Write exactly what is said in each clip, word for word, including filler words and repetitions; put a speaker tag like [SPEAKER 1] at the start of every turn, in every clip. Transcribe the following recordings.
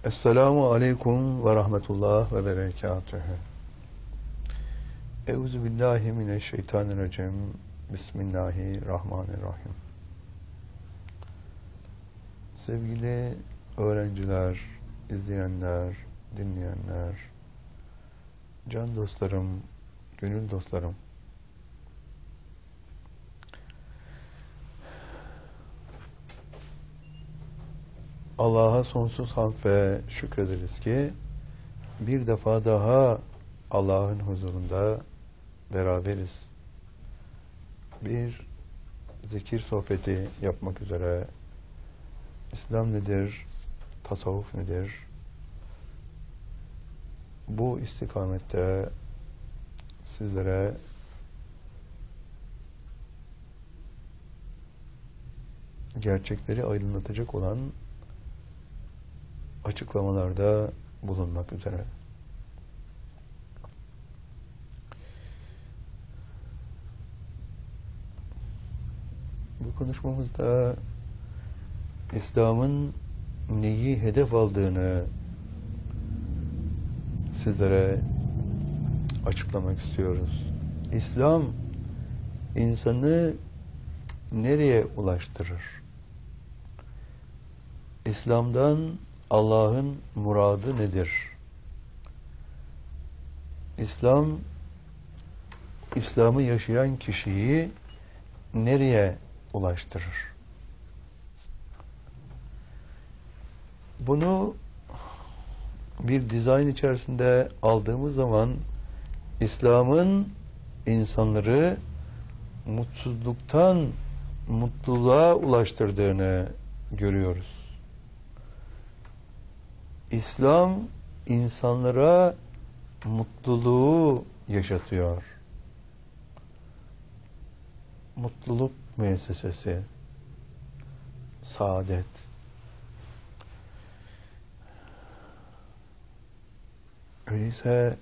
[SPEAKER 1] Esselamu aleyküm ve rahmetullah ve berekatühü. Euzu billahi mineşşeytanirracim. Bismillahirrahmanirrahim. Sevgili öğrenciler, izleyenler, dinleyenler, can dostlarım, gönül dostlarım. Allah'a sonsuz hamd ve şükrederiz ki bir defa daha Allah'ın huzurunda beraberiz. Bir zikir sohbeti yapmak üzere İslam nedir, tasavvuf nedir? Bu istikamette sizlere gerçekleri aydınlatacak olan açıklamalarda bulunmak üzere. Bu konuşmamızda İslam'ın neyi hedef aldığını sizlere açıklamak istiyoruz. İslam insanı nereye ulaştırır? İslam'dan Allah'ın muradı nedir? İslam, İslam'ı yaşayan kişiyi nereye ulaştırır? Bunu bir dizayn içerisinde aldığımız zaman İslam'ın insanları mutsuzluktan mutluluğa ulaştırdığını görüyoruz. İslam insanlara mutluluğu yaşatıyor. Mutluluk müessesesi, saadet. Öyleyse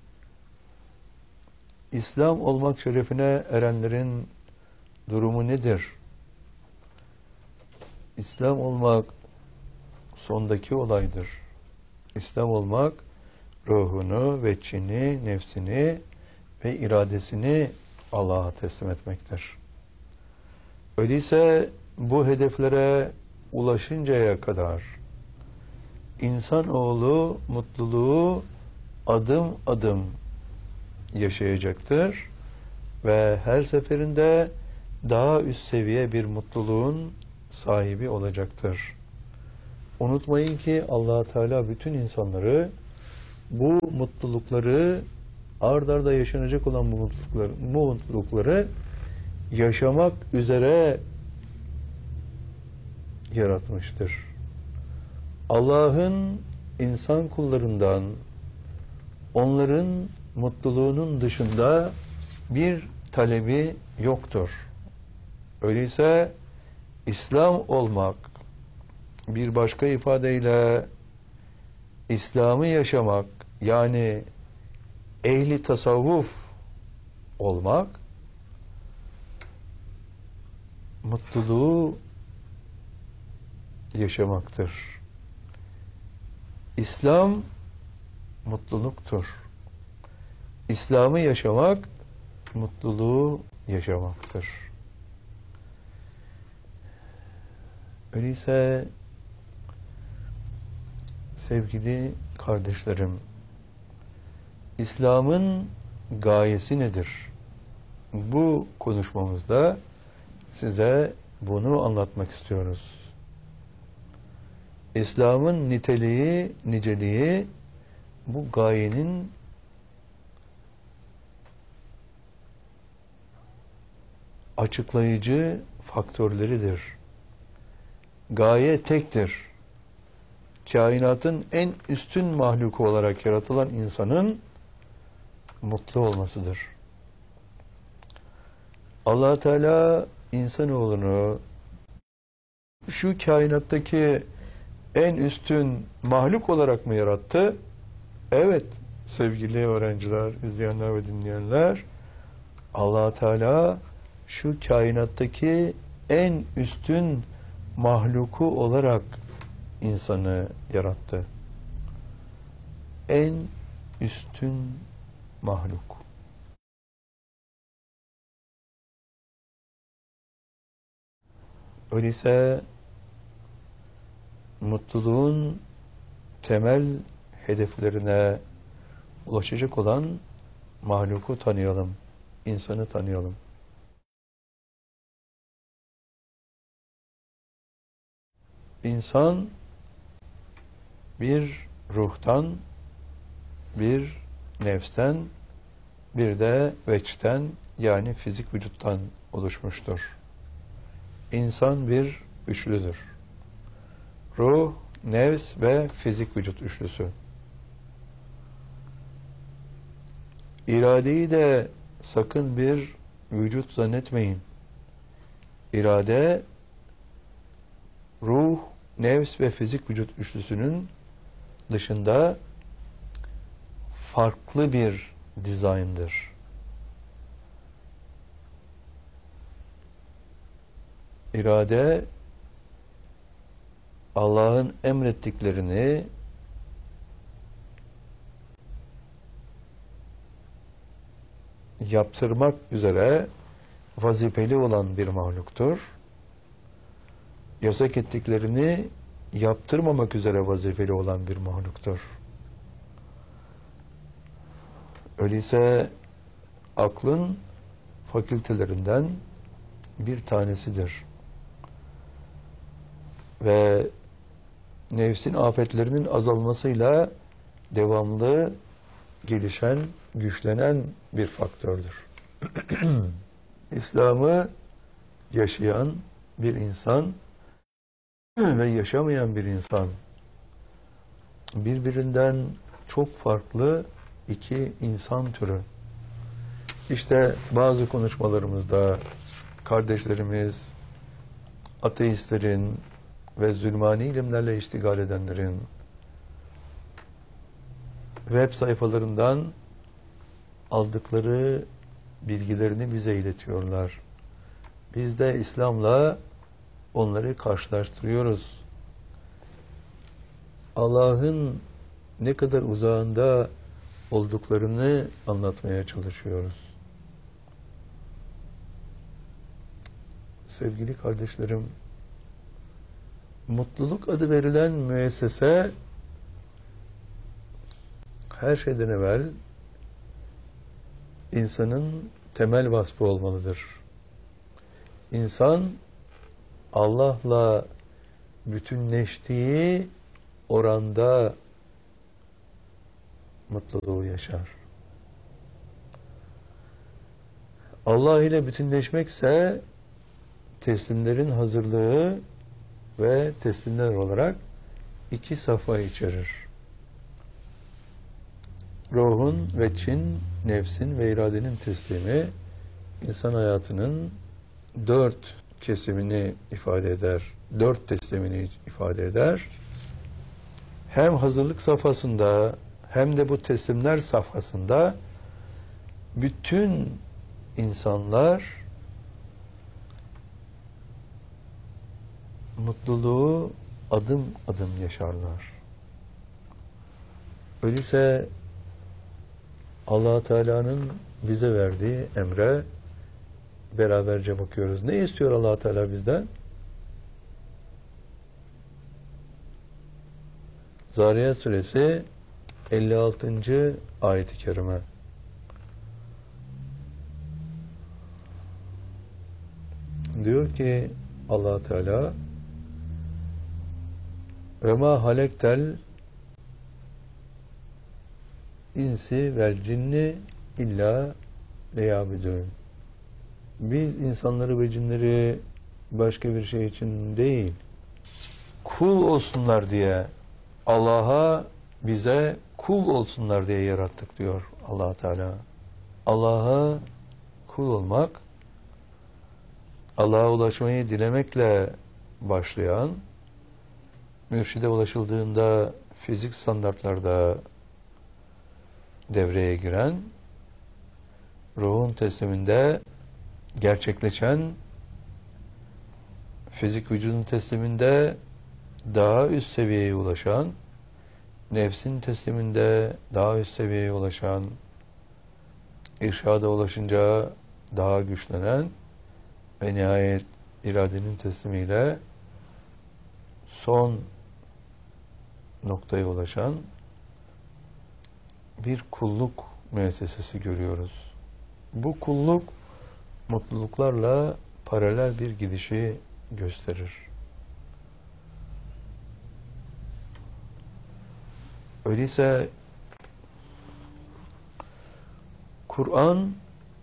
[SPEAKER 1] İslam olmak şerefine erenlerin durumu nedir? İslam olmak sondaki olaydır. İslam olmak ruhunu, veçhini, nefsini ve iradesini Allah'a teslim etmektir. Öyleyse bu hedeflere ulaşıncaya kadar insanoğlu mutluluğu adım adım yaşayacaktır ve her seferinde daha üst seviye bir mutluluğun sahibi olacaktır. Unutmayın ki Allah Teala bütün insanları bu mutlulukları ard arda yaşanacak olan bu mutlulukları, bu mutlulukları yaşamak üzere yaratmıştır. Allah'ın insan kullarından onların mutluluğunun dışında bir talebi yoktur. Öyleyse İslam olmak, bir başka ifadeyle İslam'ı yaşamak, yani ehli tasavvuf olmak, mutluluğu yaşamaktır. İslam mutluluktur. İslam'ı yaşamak, mutluluğu yaşamaktır. Öyleyse sevgili kardeşlerim, İslam'ın gayesi nedir? Bu konuşmamızda size bunu anlatmak istiyoruz. İslam'ın niteliği, niceliği bu gayenin açıklayıcı faktörleridir. Gaye tektir. Kainatın en üstün mahluku olarak yaratılan insanın mutlu olmasıdır. Allah Teala insanoğlunu şu kainattaki en üstün mahluk olarak mı yarattı? Evet sevgili öğrenciler, izleyenler ve dinleyenler, Allah Teala şu kainattaki en üstün mahluku olarak insanı yarattı. en üstün mahluk. Öyleyse mutluluğun temel hedeflerine ulaşacak olan mahluku tanıyalım, insanı tanıyalım. İnsan bir ruhtan, bir nefsten, bir de veçten yani fizik vücuttan oluşmuştur. İnsan bir üçlüdür. Ruh, nefs ve fizik vücut üçlüsü. İradeyi de sakın bir vücut zannetmeyin. İrade, ruh, nefs ve fizik vücut üçlüsünün dışında farklı bir dizayndır. İrade, Allah'ın emrettiklerini yaptırmak üzere vazifeli olan bir mahluktur. Yasak ettiklerini yaptırmamak üzere vazifeli olan bir mahluktur. Öyleyse aklın fakültelerinden bir tanesidir. Ve nefsin afetlerinin azalmasıyla devamlı gelişen, güçlenen bir faktördür. İslam'ı yaşayan bir insan ve yaşamayan bir insan birbirinden çok farklı iki insan türü. İşte bazı konuşmalarımızda kardeşlerimiz, ateistlerin ve zulmani ilimlerle iştigal edenlerin web sayfalarından aldıkları bilgilerini bize iletiyorlar. Biz de İslam'la onları karşılaştırıyoruz. Allah'ın ne kadar uzağında olduklarını anlatmaya çalışıyoruz. Sevgili kardeşlerim, mutluluk adı verilen müessese her şeyden evvel insanın temel vasfı olmalıdır. İnsan Allah'la bütünleştiği oranda mutluluğu yaşar. Allah ile bütünleşmekse teslimlerin hazırlığı ve teslimler olarak iki safa içerir. Ruhun ve çin, nefsin ve iradenin teslimi insan hayatının dört kesimini ifade eder. Dört teslimini ifade eder. Hem hazırlık safhasında hem de bu teslimler safhasında bütün insanlar mutluluğu adım adım yaşarlar. Öyleyse Allah Teala'nın bize verdiği emre beraberce bakıyoruz. Ne istiyor Allah Teala bizden? Zariyat suresi elli altıncı ayet-i kerime. Diyor ki Allah Teala ve ma halektel insi vel cinni illa leyabudun. Biz insanları ve cinleri başka bir şey için değil, kul olsunlar diye, Allah'a bize kul olsunlar diye yarattık diyor Allah Teala. Allah'a kul olmak, Allah'a ulaşmayı dilemekle başlayan, mürşide ulaşıldığında fizik standartlarda devreye giren, ruhun tesliminde gerçekleşen, fizik vücudun tesliminde daha üst seviyeye ulaşan, nefsin tesliminde daha üst seviyeye ulaşan, irşada ulaşınca daha güçlenen ve nihayet iradenin teslimiyle son noktaya ulaşan bir kulluk müessesesi görüyoruz. Bu kulluk mutluluklarla paralel bir gidişi gösterir. Öyleyse Kur'an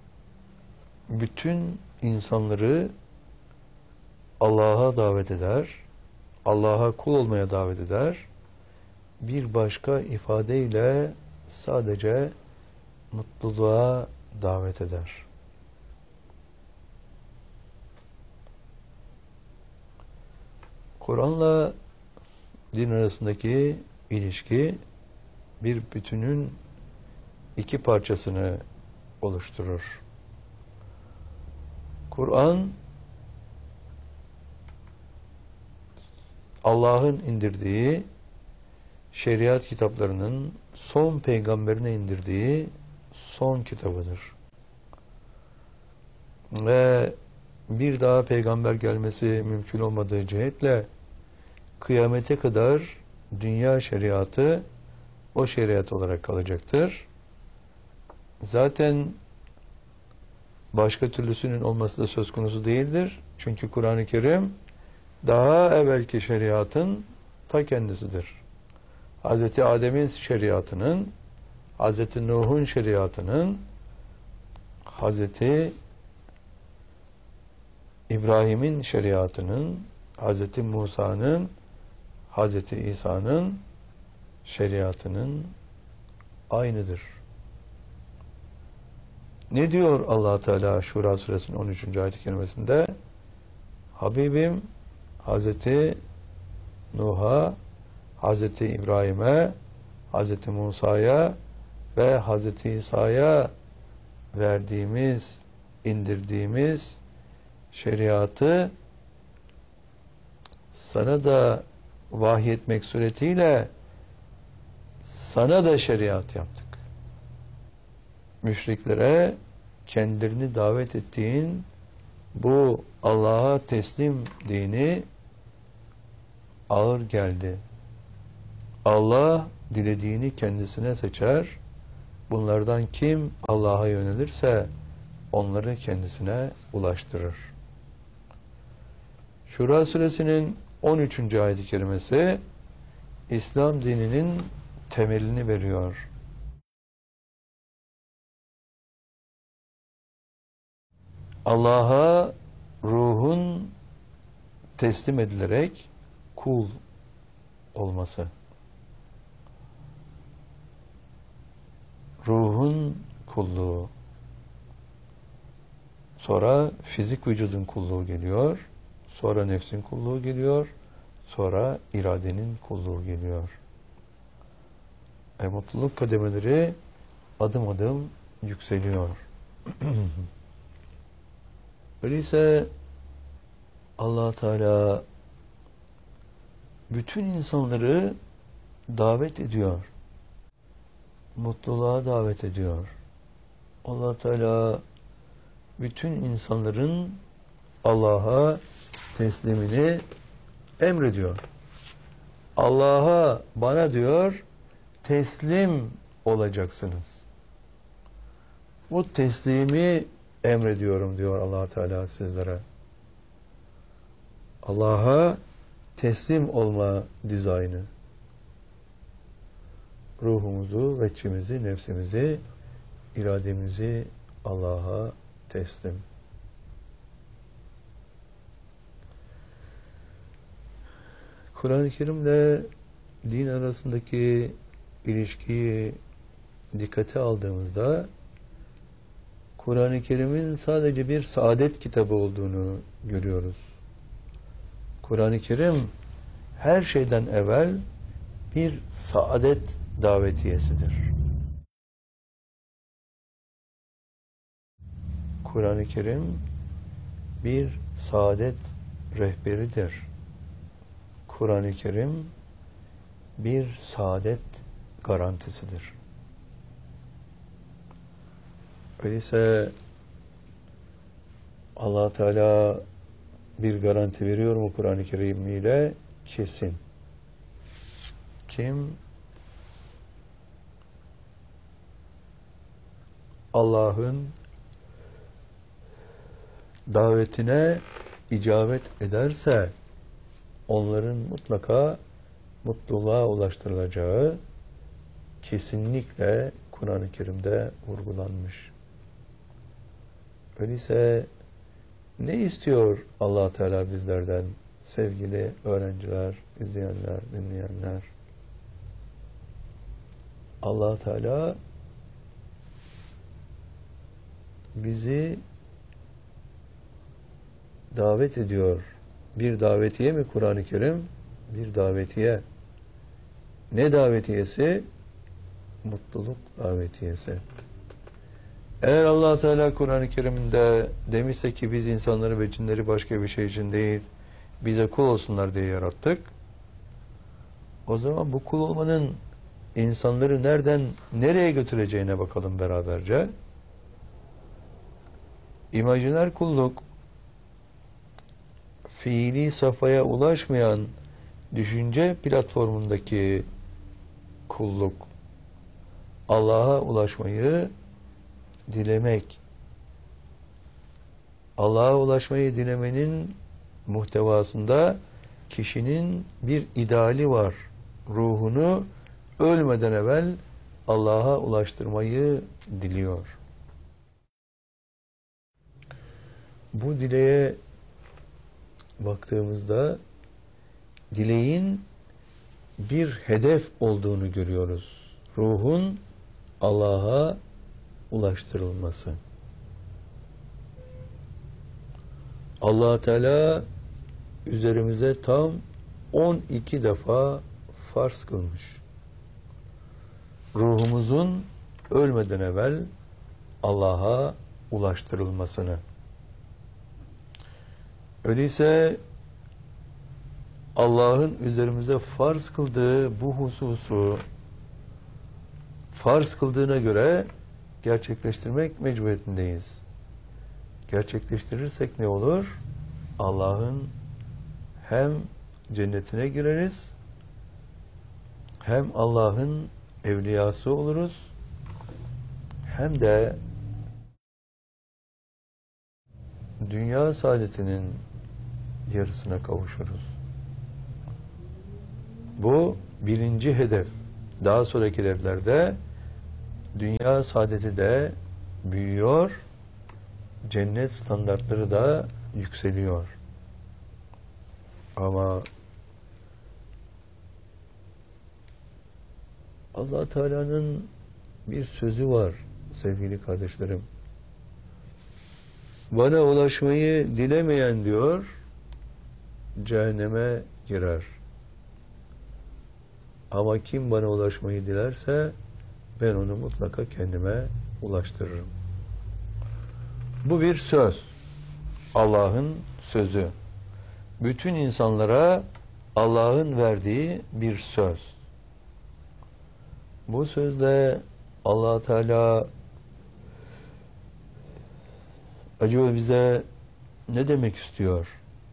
[SPEAKER 1] bütün insanları Allah'a davet eder, Allah'a kul olmaya davet eder. Bir başka ifadeyle sadece mutluluğa davet eder. Kur'an'la din arasındaki ilişki bir bütünün iki parçasını oluşturur. Kur'an Allah'ın indirdiği şeriat kitaplarının son peygamberine indirdiği son kitabıdır. Ve bir daha peygamber gelmesi mümkün olmadığı cihetle kıyamete kadar dünya şeriatı o şeriat olarak kalacaktır. Zaten başka türlüsünün olması da söz konusu değildir. Çünkü Kur'an-ı Kerim daha evvelki şeriatın ta kendisidir. Hazreti Adem'in şeriatının, Hazreti Nuh'un şeriatının, Hazreti İbrahim'in şeriatının, Hazreti Musa'nın, Hazreti İsa'nın şeriatının aynıdır. Ne diyor Allah Teala Şura suresinin on üçüncü ayet-i kerimesinde? Habibim Hazreti Nuh'a, Hazreti İbrahim'e, Hazreti Musa'ya ve Hazreti İsa'ya verdiğimiz, indirdiğimiz şeriatı sana da vahyetmek suretiyle sana da şeriat yaptık. Müşriklere kendilerini davet ettiğin bu Allah'a teslim dini ağır geldi. Allah dilediğini kendisine seçer. Bunlardan kim Allah'a yönelirse onları kendisine ulaştırır. Şura suresinin on üçüncü ayet-i kerimesi İslam dininin temelini veriyor. Allah'a ruhun teslim edilerek kul olması. Ruhun kulluğu. Sonra fizik vücudun kulluğu geliyor. Sonra nefsin kulluğu geliyor. Sonra iradenin kulluğu geliyor. E, mutluluk kademeleri adım adım yükseliyor. Öyleyse Allah Teala bütün insanları davet ediyor. Mutluluğa davet ediyor. Allah Teala bütün insanların Allah'a teslimini emrediyor. Allah'a, bana diyor, teslim olacaksınız. Bu teslimi emrediyorum diyor Allah Teala sizlere. Allah'a teslim olma dizaynı. Ruhumuzu, veçimizi, nefsimizi, irademizi Allah'a teslim. Kur'an-ı Kerim'le din arasındaki ilişkiyi dikkate aldığımızda Kur'an-ı Kerim'in sadece bir saadet kitabı olduğunu görüyoruz. Kur'an-ı Kerim her şeyden evvel bir saadet davetiyesidir. Kur'an-ı Kerim bir saadet rehberidir. Kur'an-ı Kerim bir saadet garantisidir. Öyleyse Allah Teala bir garanti veriyor mu Kur'an-ı Kerim ile? Kesin. Kim Allah'ın davetine icabet ederse onların mutlaka mutluluğa ulaştırılacağı kesinlikle Kur'an-ı Kerim'de vurgulanmış. Öyleyse ne istiyor Allah Teala bizlerden sevgili öğrenciler, izleyenler, dinleyenler? Allah Teala bizi davet ediyor. Bir davetiye mi Kur'an-ı Kerim? Bir davetiye. Ne davetiyesi? Mutluluk davetiyesi. Eğer Allah Teala Kur'an-ı Kerim'de demişse ki biz insanları ve cinleri başka bir şey için değil, bize kul olsunlar diye yarattık. O zaman bu kul olmanın insanları nereden nereye götüreceğine bakalım beraberce. İmajiner kulluk, fiili safhaya ulaşmayan düşünce platformundaki kulluk, Allah'a ulaşmayı dilemek. Allah'a ulaşmayı dilemenin muhtevasında kişinin bir ideali var. Ruhunu ölmeden evvel Allah'a ulaştırmayı diliyor. Bu dileğe baktığımızda dileğin bir hedef olduğunu görüyoruz. Ruhun Allah'a ulaştırılması. Allah Teala üzerimize tam on iki defa farz kılmış. Ruhumuzun ölmeden evvel Allah'a ulaştırılmasını. Öyleyse Allah'ın üzerimize farz kıldığı bu hususu farz kıldığına göre gerçekleştirmek mecburiyetindeyiz. Gerçekleştirirsek ne olur? Allah'ın hem cennetine gireriz, hem Allah'ın evliyası oluruz, hem de dünya saadetinin yarısına kavuşuruz. Bu birinci hedef. Daha sonraki hedeflerde dünya saadeti de büyüyor, cennet standartları da yükseliyor. Ama Allah Teala'nın bir sözü var sevgili kardeşlerim. Bana ulaşmayı dilemeyen diyor, cehenneme girer. Ama kim bana ulaşmayı dilerse ben onu mutlaka kendime ulaştırırım. Bu bir söz. Allah'ın sözü. Bütün insanlara Allah'ın verdiği bir söz. Bu sözle Allah Teala acaba bize ne demek istiyor?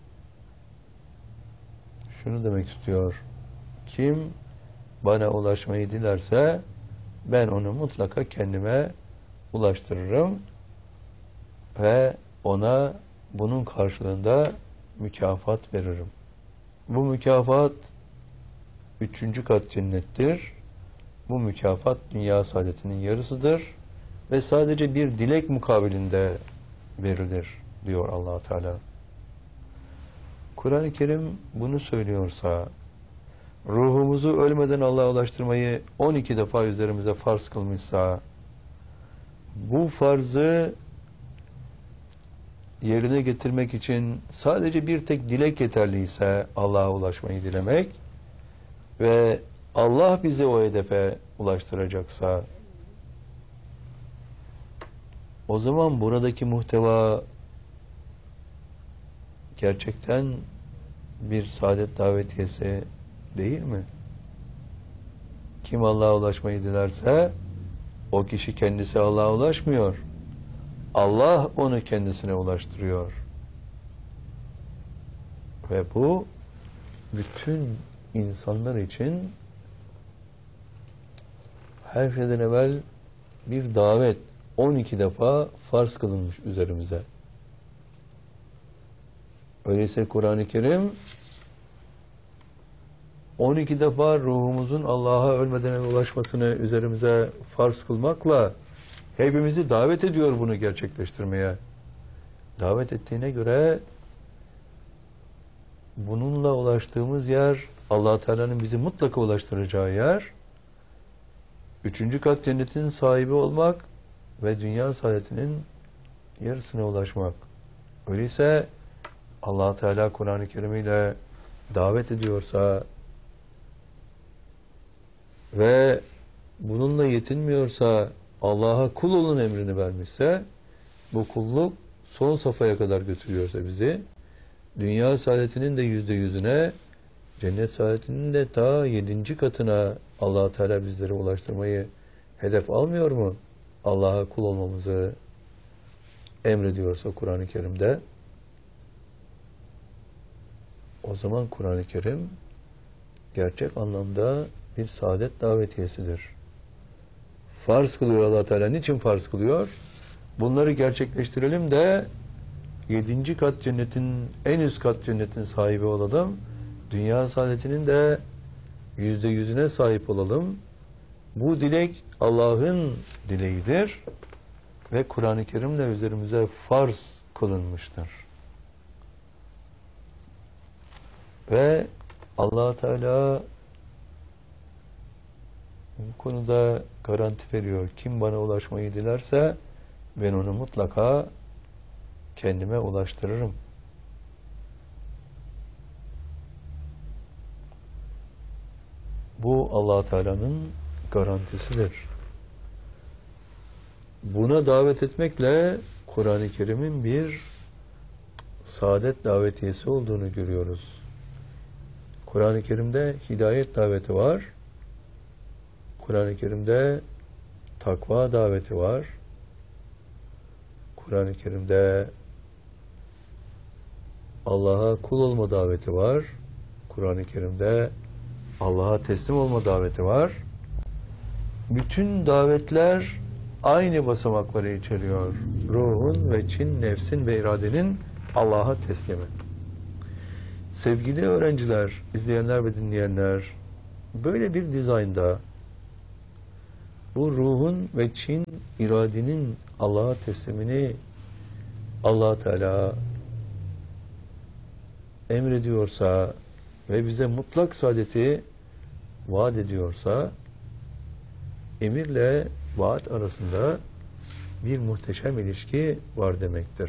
[SPEAKER 1] Şunu demek istiyor. Kim bana ulaşmayı dilerse ben onu mutlaka kendime ulaştırırım ve ona bunun karşılığında mükafat veririm. Bu mükafat üçüncü kat cennettir. Bu mükafat dünya saadetinin yarısıdır ve sadece bir dilek mukabilinde verilir diyor Allah Teala. Kur'an-ı Kerim bunu söylüyorsa, ruhumuzu ölmeden Allah'a ulaştırmayı on iki defa üzerimize farz kılmışsa, bu farzı yerine getirmek için sadece bir tek dilek yeterliyse Allah'a ulaşmayı dilemek ve Allah bizi o hedefe ulaştıracaksa, o zaman buradaki muhteva gerçekten bir saadet davetiyesi değil mi? Kim Allah'a ulaşmayı dilerse o kişi kendisi Allah'a ulaşmıyor. Allah onu kendisine ulaştırıyor. Ve bu bütün insanlar için her şeyden evvel bir davet on iki defa farz kılınmış üzerimize. Öyleyse Kur'an-ı Kerim on iki defa ruhumuzun Allah'a ölmeden ulaşmasını üzerimize farz kılmakla hepimizi davet ediyor bunu gerçekleştirmeye. Davet ettiğine göre bununla ulaştığımız yer, Allah Teala'nın bizi mutlaka ulaştıracağı yer, üçüncü kat cennetin sahibi olmak ve dünya saadetinin yarısına ulaşmak. Öyleyse Allah Teala Kur'an-ı Kerim ile davet ediyorsa ve bununla yetinmiyorsa, Allah'a kul olun emrini vermişse, bu kulluk son safhaya kadar götürüyorsa bizi, dünya saadetinin de yüzde yüzüne, cennet saadetinin de ta yedinci katına Allah Teala bizlere ulaştırmayı hedef almıyor mu? Allah'a kul olmamızı emrediyorsa Kur'an-ı Kerim'de, o zaman Kur'an-ı Kerim gerçek anlamda bir saadet davetiyesidir. Farz kılıyor Allah Teala. Niçin farz kılıyor? Bunları gerçekleştirelim de yedinci kat cennetin, en üst kat cennetin sahibi olalım. Dünya saadetinin de yüzde yüzüne sahip olalım. Bu dilek Allah'ın dileğidir ve Kur'an-ı Kerim'le üzerimize farz kılınmıştır. Ve Allah Teala bu konuda garanti veriyor. Kim bana ulaşmayı dilerse ben onu mutlaka kendime ulaştırırım. Bu Allah Teala'nın garantisidir. Buna davet etmekle Kur'an-ı Kerim'in bir saadet davetiyesi olduğunu görüyoruz. Kur'an-ı Kerim'de hidayet daveti var. Kur'an-ı Kerim'de takva daveti var. Kur'an-ı Kerim'de Allah'a kul olma daveti var. Kur'an-ı Kerim'de Allah'a teslim olma daveti var. Bütün davetler aynı basamakları içeriyor. Ruhun ve cin, nefsin ve iradenin Allah'a teslimi. Sevgili öğrenciler, izleyenler ve dinleyenler, böyle bir dizaynda bu ruhun ve cin, iradenin Allah'a teslimini Allah Teala emrediyorsa ve bize mutlak saadeti vaat ediyorsa, emirle vaat arasında bir muhteşem ilişki var demektir.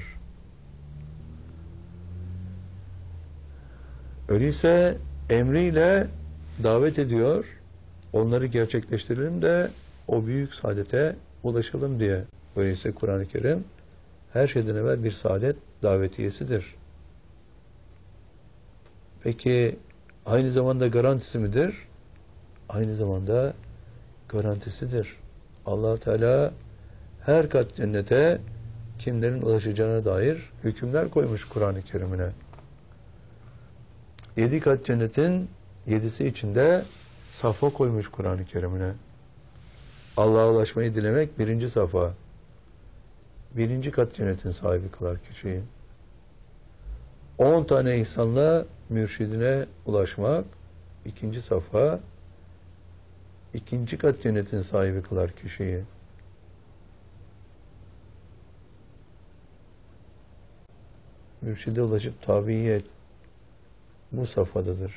[SPEAKER 1] Öyleyse emriyle davet ediyor, onları gerçekleştirelim de o büyük saadete ulaşalım diye. Öyleyse Kur'an-ı Kerim her şeyden evvel bir saadet davetiyesidir. Peki aynı zamanda garantisi midir? Aynı zamanda garantisidir. Allah Teala her kat cennete kimlerin ulaşacağına dair hükümler koymuş Kur'an-ı Kerim'ine. Yedi kat cennetin yedisi içinde safa koymuş Kur'an-ı Kerim'ine. Allah'a ulaşmayı dilemek birinci safa. Birinci kat cennetin sahibi kılar kişiyi. On tane ihsanla mürşidine ulaşmak ikinci safa. İkinci kat cennetin sahibi kılar kişiyi. Mürşide ulaşıp tabiyet bu safhadadır.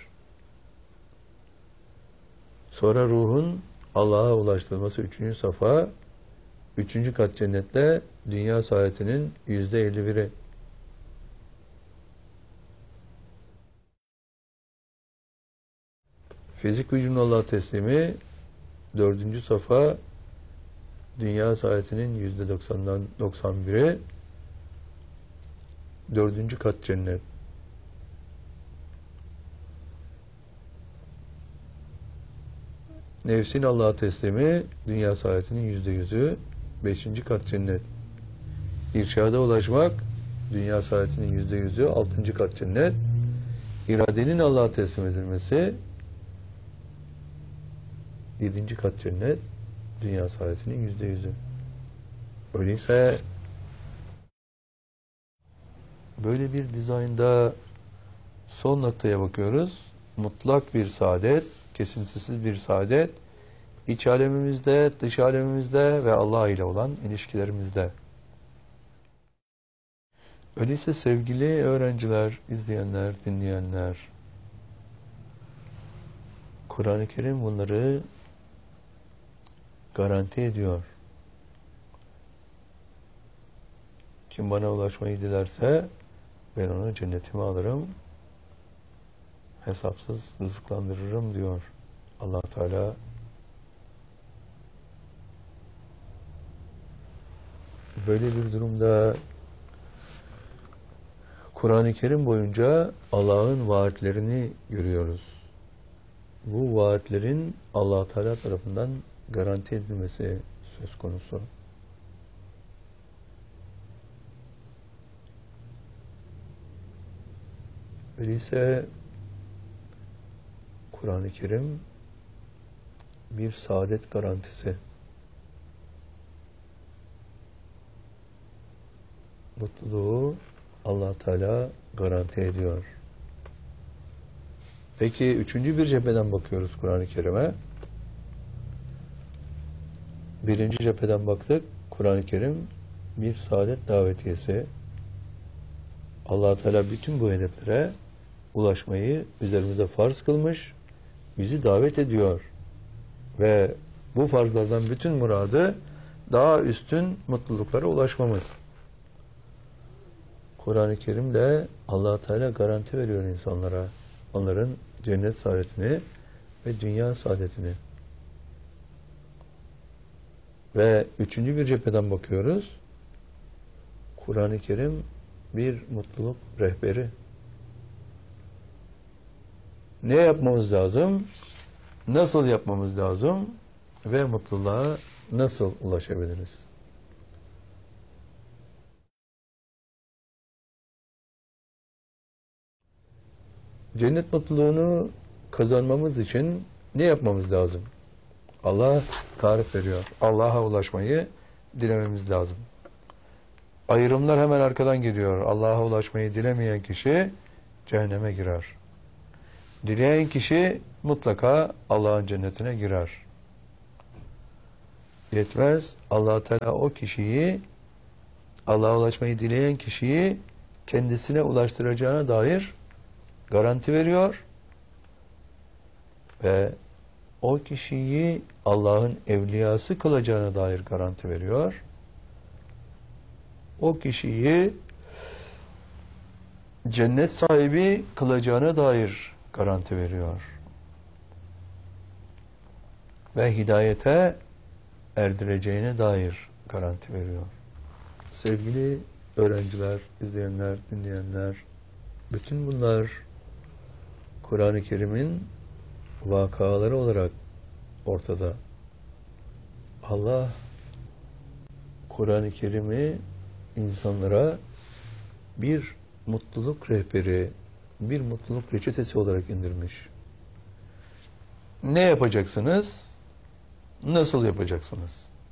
[SPEAKER 1] Sonra ruhun Allah'a ulaştırılması üçüncü safa, üçüncü kat cennetle dünya saadetinin yüzde elli biri. Fizik vücudun Allah'a teslimi dördüncü safa, dünya saadetinin yüzde doksandan doksan biri, dördüncü kat cennet. Nefsin Allah'a teslimi, dünya saadetinin yüzde yüzü, beşinci kat cennet. İrşada ulaşmak, dünya saadetinin yüzde yüzü, altıncı kat cennet. İradenin Allah'a teslim edilmesi, yedinci kat cennet, dünya saadetinin yüzde yüzü. Öyleyse böyle bir dizaynda son noktaya bakıyoruz. Mutlak bir saadet, kesintisiz bir saadet, iç alemimizde, dış alemimizde ve Allah ile olan ilişkilerimizde. Öyleyse sevgili öğrenciler, izleyenler, dinleyenler, Kur'an-ı Kerim bunları garanti ediyor. Kim bana ulaşmayı dilerse ben onu cennetime alırım, hesapsız rızıklandırırım diyor Allah Teala. Böyle bir durumda Kur'an-ı Kerim boyunca Allah'ın vaatlerini görüyoruz. Bu vaatlerin Allah Teala tarafından garanti edilmesi söz konusu. Öyleyse Kur'an-ı Kerim bir saadet garantisi. Mutluluğu Allah Teala garanti ediyor. Peki üçüncü bir cepheden bakıyoruz Kur'an-ı Kerim'e. Birinci cepheden baktık. Kur'an-ı Kerim bir saadet davetiyesi. Allah Teala bütün bu hedeflere ulaşmayı üzerimize farz kılmış, bizi davet ediyor. Ve bu farzlardan bütün muradı daha üstün mutluluklara ulaşmamız. Kur'an-ı Kerim'de Allah Teala garanti veriyor insanlara, onların cennet saadetini ve dünya saadetini. Ve üçüncü bir cepheden bakıyoruz. Kur'an-ı Kerim bir mutluluk rehberi. Ne yapmamız lazım? Nasıl yapmamız lazım? Ve mutluluğa nasıl ulaşabiliriz? Cennet mutluluğunu kazanmamız için ne yapmamız lazım? Allah tarif veriyor. Allah'a ulaşmayı dilememiz lazım. Ayrımlar hemen arkadan geliyor. Allah'a ulaşmayı dilemeyen kişi cehenneme girer. Dileyen kişi mutlaka Allah'ın cennetine girer. Yetmez. Allah Teala o kişiyi, Allah'a ulaşmayı dileyen kişiyi kendisine ulaştıracağına dair garanti veriyor ve o kişiyi Allah'ın evliyası kılacağına dair garanti veriyor. O kişiyi cennet sahibi kılacağına dair garanti veriyor. Ve hidayete erdireceğine dair garanti veriyor. Sevgili öğrenciler, izleyenler, dinleyenler, bütün bunlar Kur'an-ı Kerim'in vakaları olarak ortada. Allah Kur'an-ı Kerim'i insanlara bir mutluluk rehberi, bir mutluluk reçetesi olarak indirmiş. Ne yapacaksınız? Nasıl yapacaksınız?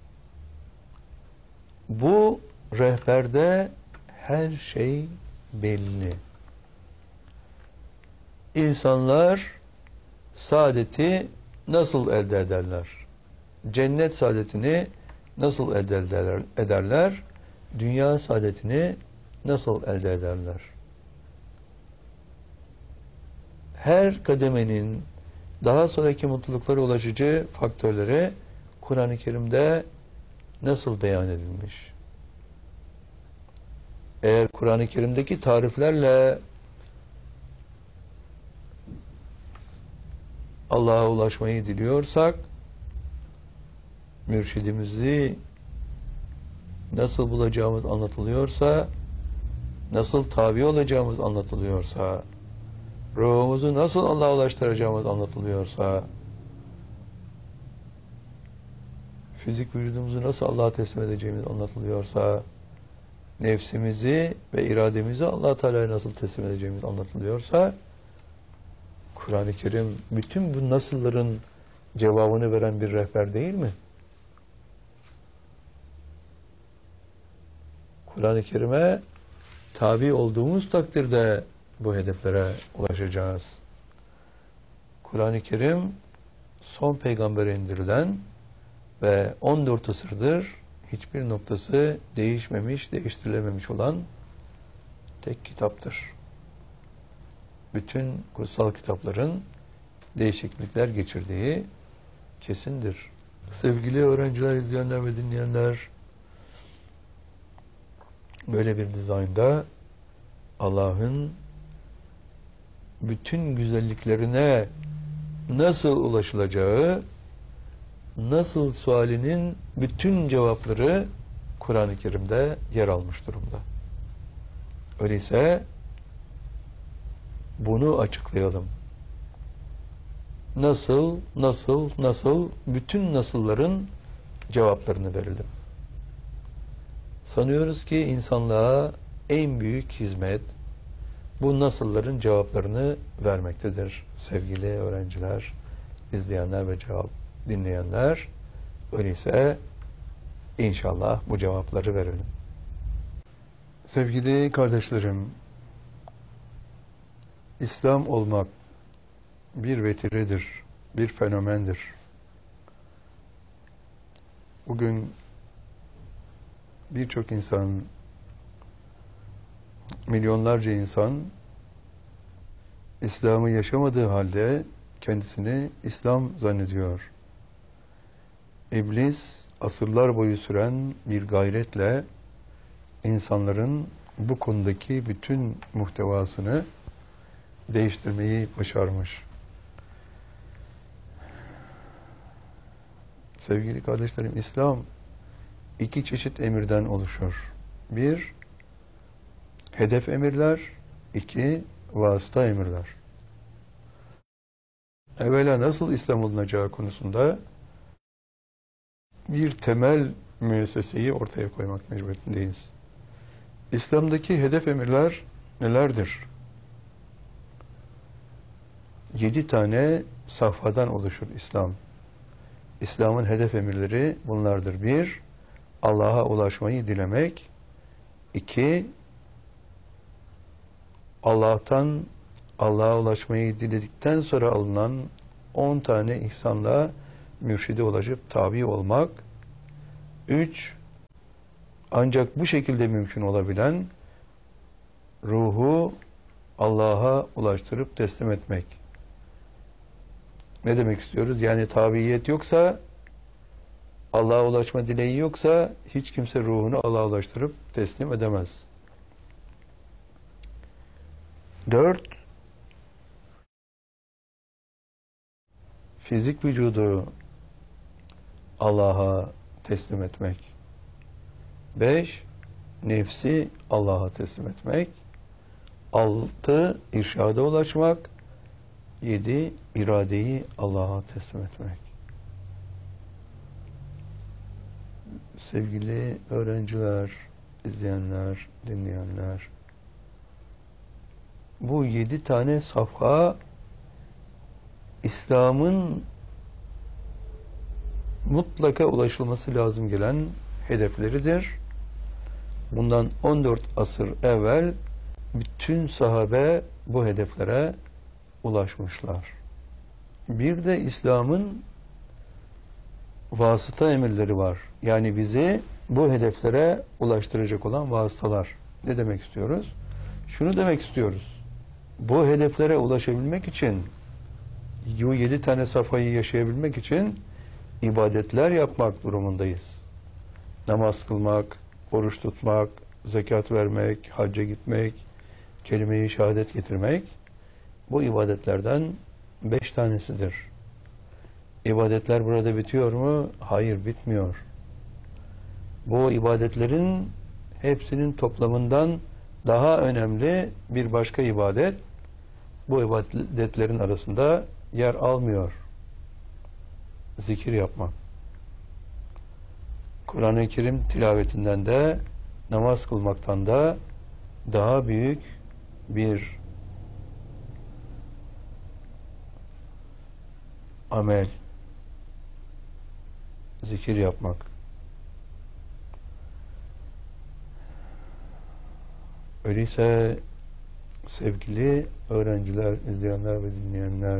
[SPEAKER 1] Bu rehberde her şey belli. İnsanlar saadeti nasıl elde ederler? Cennet saadetini nasıl elde ederler? ederler? Dünya saadetini nasıl elde ederler? Her kademenin daha sonraki mutluluklara ulaşıcı faktörleri Kur'an-ı Kerim'de nasıl beyan edilmiş? Eğer Kur'an-ı Kerim'deki tariflerle Allah'a ulaşmayı diliyorsak, mürşidimizi nasıl bulacağımız anlatılıyorsa, nasıl tabi olacağımız anlatılıyorsa, ruhumuzu nasıl Allah'a ulaştıracağımız anlatılıyorsa, fizik vücudumuzu nasıl Allah'a teslim edeceğimiz anlatılıyorsa, nefsimizi ve irademizi Allah Teala'ya nasıl teslim edeceğimiz anlatılıyorsa, Kur'an-ı Kerim bütün bu nasılların cevabını veren bir rehber değil mi? Kur'an-ı Kerim'e tabi olduğumuz takdirde bu hedeflere ulaşacağız. Kur'an-ı Kerim son peygambere indirilen ve on dört asırdır hiçbir noktası değişmemiş, değiştirilememiş olan tek kitaptır. Bütün kutsal kitapların değişiklikler geçirdiği kesindir. Sevgili öğrenciler, izleyenler ve dinleyenler, böyle bir dizaynda Allah'ın bütün güzelliklerine nasıl ulaşılacağı, nasıl sualinin bütün cevapları Kur'an-ı Kerim'de yer almış durumda. Öyleyse bunu açıklayalım. Nasıl, nasıl, nasıl, bütün nasılların cevaplarını verelim. Sanıyoruz ki insanlığa en büyük hizmet bu nasılların cevaplarını vermektedir. Sevgili öğrenciler, izleyenler ve cevap dinleyenler, öyleyse inşallah bu cevapları verelim. Sevgili kardeşlerim, İslam olmak bir vetiredir, bir fenomendir. Bugün birçok insan, milyonlarca insan İslam'ı yaşamadığı halde kendisini İslam zannediyor. İblis asırlar boyu süren bir gayretle insanların bu konudaki bütün muhtevasını değiştirmeyi başarmış. Sevgili kardeşlerim, İslam iki çeşit emirden oluşur. Bir, hedef emirler. İki, vasıta emirler. Evvela nasıl İslam olunacağı konusunda bir temel müesseseyi ortaya koymak mecburiyetindeyiz. İslam'daki hedef emirler nelerdir? Yedi tane safhadan oluşur İslam. İslam'ın hedef emirleri bunlardır. Bir, Allah'a ulaşmayı dilemek. İki, Allah'tan Allah'a ulaşmayı diledikten sonra alınan on tane ihsanla mürşide ulaşıp tabi olmak. Üç, ancak bu şekilde mümkün olabilen ruhu Allah'a ulaştırıp teslim etmek. Ne demek istiyoruz? Yani tabiyet yoksa, Allah'a ulaşma dileği yoksa hiç kimse ruhunu Allah'a ulaştırıp teslim edemez. Dört, fizik vücudu Allah'a teslim etmek. Beş, nefsi Allah'a teslim etmek. Altı, irşada ulaşmak. Yedi, iradeyi Allah'a teslim etmek. Sevgili öğrenciler, izleyenler, dinleyenler, bu yedi tane safha İslam'ın mutlaka ulaşılması lazım gelen hedefleridir. Bundan on dört asır evvel bütün sahabe bu hedeflere ulaşmışlar. Bir de İslam'ın vasıta emirleri var. Yani bizi bu hedeflere ulaştıracak olan vasıtalar. Ne demek istiyoruz? Şunu demek istiyoruz. Bu hedeflere ulaşabilmek için, bu yedi tane safhayı yaşayabilmek için ibadetler yapmak durumundayız. Namaz kılmak, oruç tutmak, zekat vermek, hacca gitmek, kelime-i şehadet getirmek, bu ibadetlerden beş tanesidir. İbadetler burada bitiyor mu? Hayır, bitmiyor. Bu ibadetlerin hepsinin toplamından daha önemli bir başka ibadet, bu ibadetlerin arasında yer almıyor. Zikir yapmak. Kur'an-ı Kerim tilavetinden de, namaz kılmaktan da daha büyük bir amel, zikir yapmak. Öyleyse sevgili öğrenciler, izleyenler ve dinleyenler,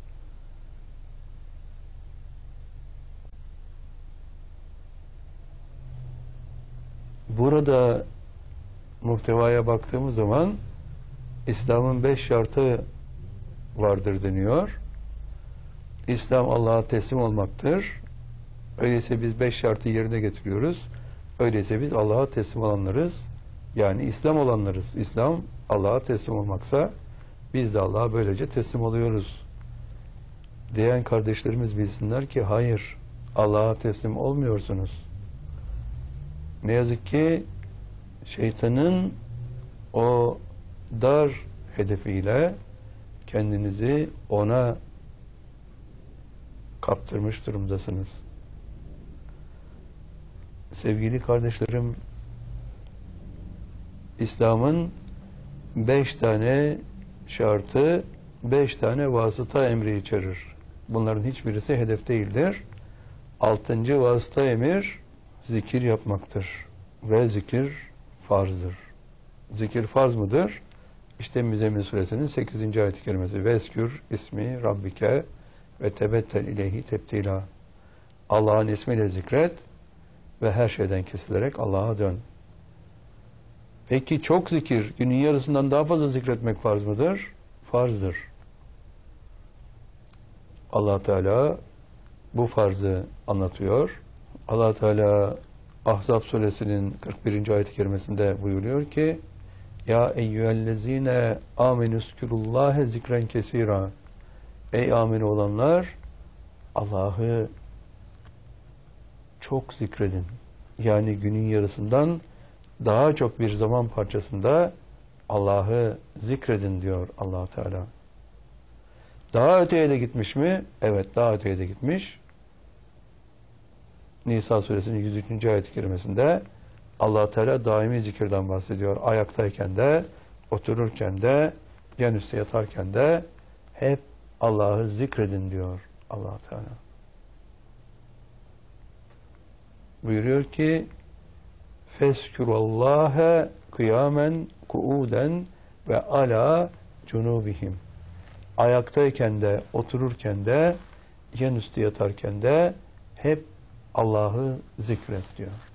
[SPEAKER 1] burada muhtevaya baktığımız zaman İslam'ın beş şartı vardır deniyor. İslam Allah'a teslim olmaktır. Öyleyse biz beş şartı yerine getiriyoruz. Öyleyse biz Allah'a teslim olanlarız. Yani İslam olanlarız. İslam Allah'a teslim olmaksa biz de Allah'a böylece teslim oluyoruz diyen kardeşlerimiz bilsinler ki hayır, Allah'a teslim olmuyorsunuz. Ne yazık ki şeytanın o dar hedefiyle kendinizi ona kaptırmış durumdasınız. Sevgili kardeşlerim, İslam'ın beş tane şartı, beş tane vasıta emri içerir. Bunların hiçbirisi hedef değildir. Altıncı vasıta emir zikir yapmaktır. Ve zikir farzdır. Zikir farz mıdır? İşte Müzzemmil Suresinin sekizinci ayet-i kerimesi. Veskür ismi Rabbike ve tebettel ileyhi tebtila. Allah'ın ismiyle zikret ve her şeyden kesilerek Allah'a dön. Peki çok zikir, günün yarısından daha fazla zikretmek farz mıdır? Farzdır. Allah Teala bu farzı anlatıyor. Allah Teala Ahzab suresinin kırk birinci ayet-i kerimesinde buyuruyor ki: Ya eyyühellezine amenüskürullâhe zikren kesira. Ey amin olanlar, Allah'ı çok zikredin. Yani günün yarısından daha çok bir zaman parçasında Allah'ı zikredin diyor Allah Teala. Daha öteye de gitmiş mi? Evet, daha öteye de gitmiş. Nisa suresinin yüz üçüncü ayet-i kerimesinde Allah Teala daimi zikirden bahsediyor. Ayaktayken de, otururken de, yan üstte yatarken de hep Allah'ı zikredin diyor Allah Teala. Buyuruyor ki: Feskürallâhe kıyamen kuuden ve ala cunubihim. Ayaktayken de, otururken de, yan üstü yatarken de hep Allah'ı zikret diyor.